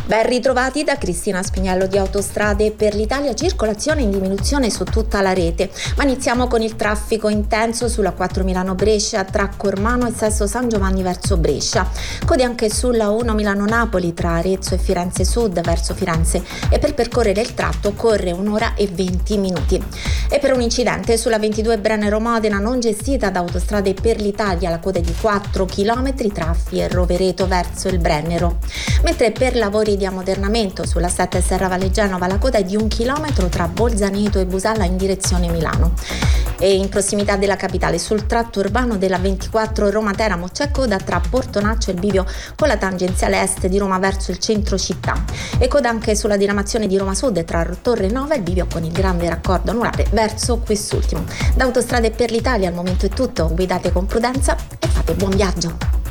Ben ritrovati da Cristina Spiniello di Autostrade per l'Italia, circolazione in diminuzione su tutta la rete, ma iniziamo con il traffico intenso sulla 4 Milano-Brescia tra Cormano e Sesto San Giovanni verso Brescia, code anche sulla 1 Milano-Napoli tra Arezzo e Firenze Sud verso Firenze e per percorrere il tratto corre 1 ora e 20 minuti. E per un incidente sulla 22 Brennero-Modena non gestita da Autostrade per l'Italia, la coda è di 4 km tra Fierro-Vereto verso il Brennero, mentre per lavori di ammodernamento sulla 7 Serravalle Genova la coda è di 1 chilometro tra Bolzaneto e Busalla in direzione Milano. E in prossimità della capitale sul tratto urbano della 24 Roma-Teramo c'è coda tra Portonaccio e il bivio con la tangenziale est di Roma verso il centro città e coda anche sulla diramazione di Roma Sud tra Torre Nova e il bivio con il grande raccordo anulare verso quest'ultimo. Da Autostrade per l'Italia al momento è tutto, guidate con prudenza e fate buon viaggio.